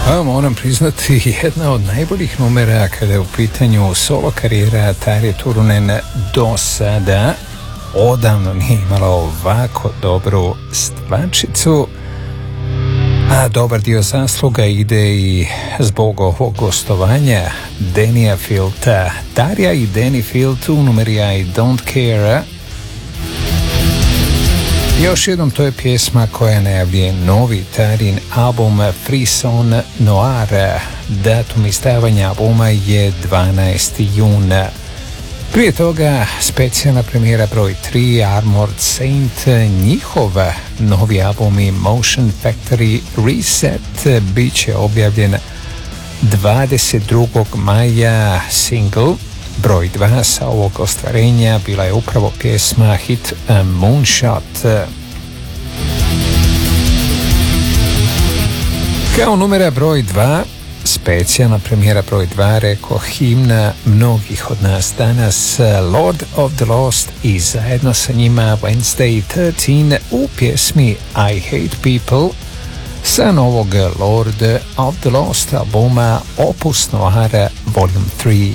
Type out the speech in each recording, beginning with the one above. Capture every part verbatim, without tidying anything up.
A moram priznati, jedna od najboljih numera kada je u pitanju solo karijera Tarje Turunen do sada. Odavno nije imala ovako dobru stvarčicu, a dobar dio zasluga ide i zbog ovog gostovanja Dannyja Filta. Tarja i Danny Filt u numeri I Don't Care. Još jednom, to je pjesma koja najavljuje novi Tarjin album Frisson Noir. Datum izdavanja albuma je dvanaesti juna. Prije toga specijalna premijera broj tri Armored Saint, njihov novi album Motion Factory Reset bit će objavljen dvadeset drugog maja. Single broj dva sa ovog ostvarenja bila je upravo pjesma hit Moonshot. Kao numera broj dva, specijalna premijera broj dva, reko himna mnogih od nas danas, Lord of the Lost i zajedno sa njima Wednesday trinaest u pjesmi I Hate People sa novog Lord of the Lost albuma Opus Noir Volume tri.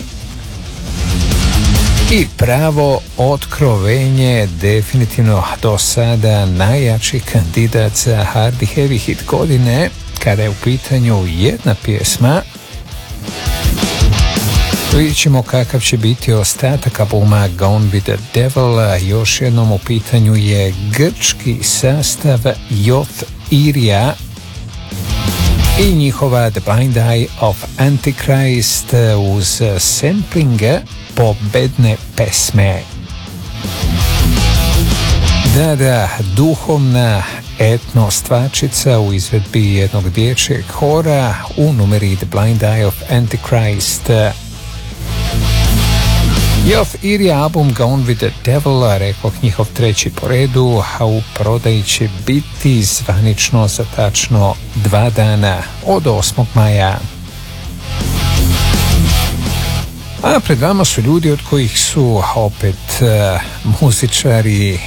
I pravo otkrovenje, definitivno do sada najjači kandidat za hard i heavy hit godine kada je u pitanju jedna pjesma. Vidjet ćemo kakav će biti ostatak albuma Gone with the Devil. Još jednom u pitanju je grčki sastav Yoth Iria i njihova The Blind Eye of Antichrist uz sampling pobedne pesme. Da, da, duhovna etno stvačica u izvedbi jednog dječjeg hora u numeri The Blind Eye of Antichrist. Yoth Iria album Gone with the Devil, rekoh njihov treći po redu, a u prodaji će biti zvanično za tačno dva dana od osmog maja. A pred vama su ljudi od kojih su opet uh, muzičari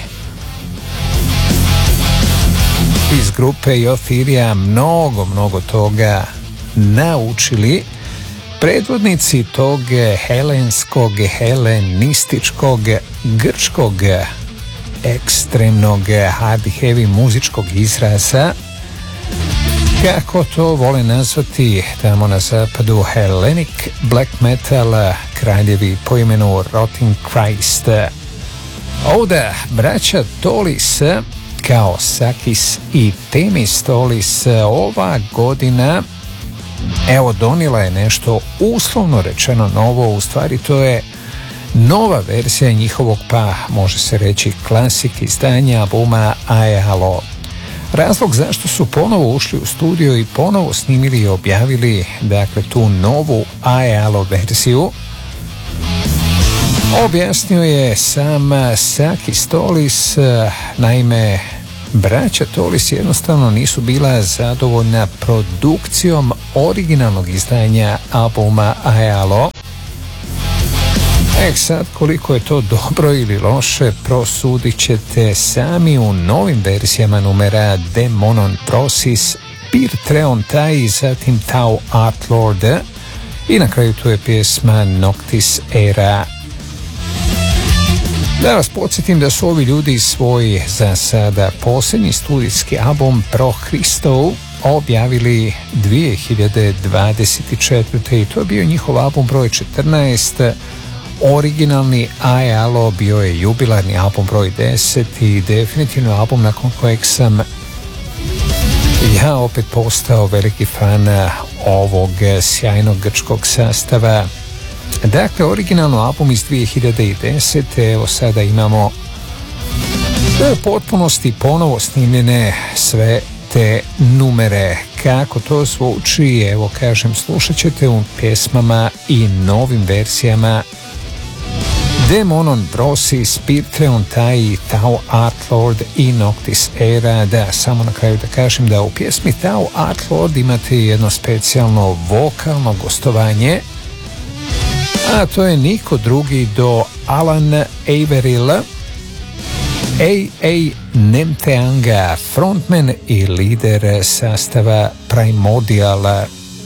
iz grupe Yoth Iria mnogo, mnogo toga naučili. Predvodnici tog helenskog, helenističkog, grčkog, ekstremnog hard i heavy muzičkog izraza, kako to vole nazvati tamo na zapadu, Hellenic black metal, kraljevi po imenu Rotting Christ. Ovdje braća Tolis, kao Sakis i Temis Tolis, ova godina evo donijela je nešto uslovno rečeno novo. U stvari to je nova verzija njihovog, pa može se reći klasik izdanja albuma Aialo. Razlog zašto su ponovo ušli u studio i ponovo snimili i objavili dakle tu novu Aialo verziju objasnio je sam Sakis Tolis. Naime, braća Tolis jednostavno nisu bila zadovoljna produkcijom originalnog izdanja albuma Aialo. E sad, koliko je to dobro ili loše, prosudit ćete sami u novim verzijama numera Demonon Prosis, Pirtreon Tai, zatim Tau Art Lord i na kraju tu je pjesma Noctis Era. Da vas podsjetim da su ovi ljudi svoj za sada posljednji studijski album Pro Christo objavili dvije hiljade dvadeset četvrte. i to je bio njihov album broj četrnaest. Originalni Aialo bio je jubilarni album broj deset i definitivno album nakon kojeg sam ja opet postao veliki fan ovog sjajnog grčkog sastava. Dakle, originalno album iz dvije hiljade desete. Evo sada imamo u potpunosti ponovo snimljene sve te numere. Kako to zvuči, evo kažem, slušat ćete u pjesmama i novim verzijama Demonon Prosis, Pirtreon Tai, Tau Art Lord i Noctis Era. Da, samo na kraju da kažem da u pjesmi Tau Art Lord imate jedno specijalno vokalno gostovanje, a to je niko drugi do Alan Averill, a a. Nemteanga, frontman i lider sastava Primordial.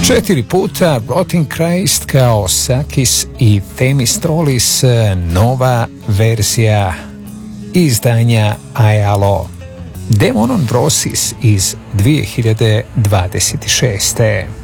Četiri puta Rotting Christ kao Sakis i Themistolis, nova verzija izdanja Aialo. Demonon Brosis iz dvije hiljade dvadeset šeste.